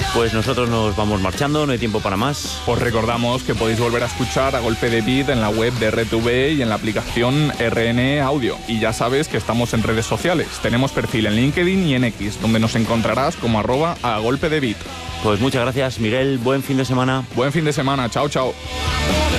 Pues nosotros nos vamos marchando, no hay tiempo para más. Os recordamos que podéis volver a escuchar A Golpe de Beat en la web de RTV y en la aplicación RN Audio. Y ya sabes que estamos en redes sociales. Tenemos perfil en LinkedIn y en X, donde nos encontrarás como @agolpedebeat. Pues muchas gracias, Miguel. Buen fin de semana. Buen fin de semana. Chao, chao.